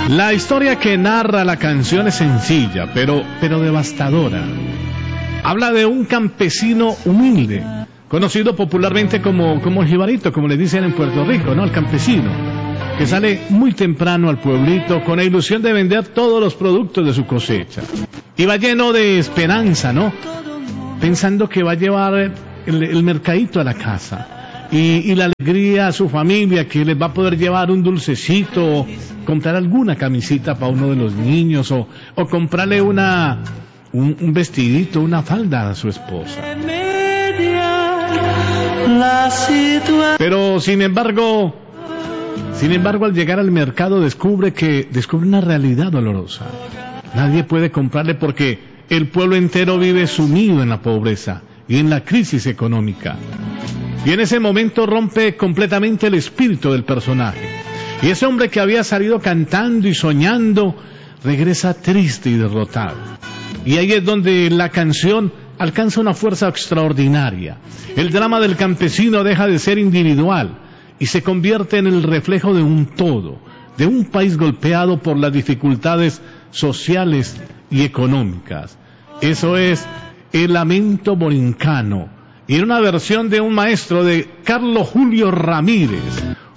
La historia que narra la canción es sencilla, pero devastadora. Habla de un campesino humilde, conocido popularmente como el jibarito, como le dicen en Puerto Rico, ¿no? El campesino, que sale muy temprano al pueblito con la ilusión de vender todos los productos de su cosecha. Y va lleno de esperanza, ¿no? Pensando que va a llevar el mercadito a la casa. Y la alegría a su familia, que les va a poder llevar un dulcecito, o comprar alguna camisita para uno de los niños, o comprarle un vestidito, una falda a su esposa. Pero sin embargo, al llegar al mercado descubre una realidad dolorosa. Nadie puede comprarle porque el pueblo entero vive sumido en la pobreza y en la crisis económica. Y en ese momento rompe completamente el espíritu del personaje. Y ese hombre que había salido cantando y soñando, regresa triste y derrotado. Y ahí es donde la canción alcanza una fuerza extraordinaria. El drama del campesino deja de ser individual y se convierte en el reflejo de un todo, de un país golpeado por las dificultades sociales y económicas. Eso es el lamento borincano, y en una versión de un maestro, de Carlos Julio Ramírez,